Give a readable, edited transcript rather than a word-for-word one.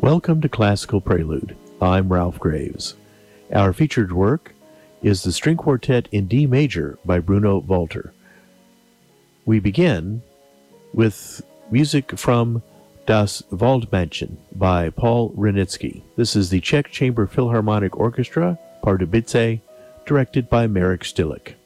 Welcome to Classical Prelude. I'm Ralph Graves. Our featured work is the String Quartet in D Major by Bruno Walter. We begin with music from Das Waldmädchen by Paul Wranitzky. This is the Czech Chamber Philharmonic Orchestra, Pardubice, directed by Marek Stilik.